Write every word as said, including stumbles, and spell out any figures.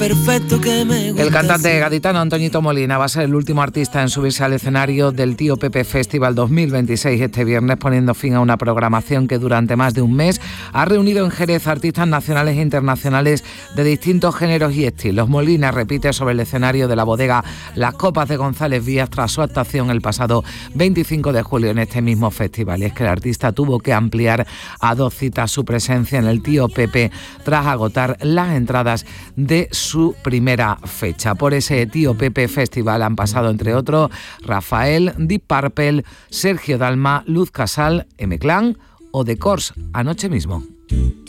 Perfecto que me gusta. El cantante gaditano Antoñito Molina va a ser el último artista en subirse al escenario del Tío Pepe Festival dos mil veintiséis este viernes, poniendo fin a una programación que durante más de un mes ha reunido en Jerez artistas nacionales e internacionales de distintos géneros y estilos. Molina repite sobre el escenario de la bodega Las Copas de González Vías tras su actuación el pasado veinticinco de julio en este mismo festival. Y es que el artista tuvo que ampliar a dos citas su presencia en el Tío Pepe tras agotar las entradas de su su primera fecha. Por ese Tío Pepe Festival han pasado, entre otros, Rafael, Deep Purple, Sergio Dalma, Luz Casal, M-Clan o The Corrs, anoche mismo.